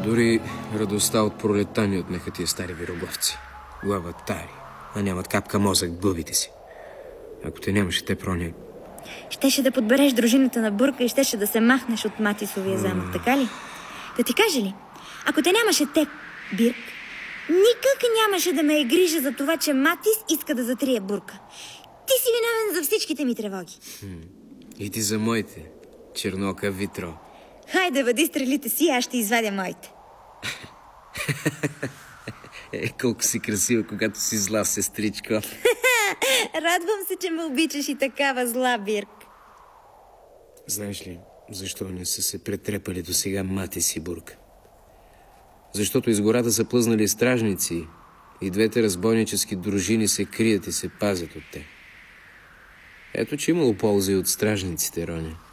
Дори радостта от пролетта ни отнеха тия стари вироговци. Главатари, а нямат капка мозък в главите си. Ако те нямаше те, Проня... Щеше да подбереш дружината на Бурка и щеше да се махнеш от Матисовия замък, така ли? Да ти кажа ли? Ако те нямаше те, Бирк, никак нямаше да ме е грижа за това, че Матис иска да затрие Бурка. Ти си виновен за всичките ми тревоги. И ти за моите, чернока Витро. Хайде, въди стрелите си, аз ще извадя моите. Колко си красива, когато си зла, сестричко. Радвам се, че ме обичаш и такава зла, Бирк. Знаеш ли, защо не са се претрепали до сега Матис и Бурка? Защото из гората са плъзнали стражници и двете разбойнически дружини се крият и се пазят от те. Ето, че имало полза и от стражниците, Роня.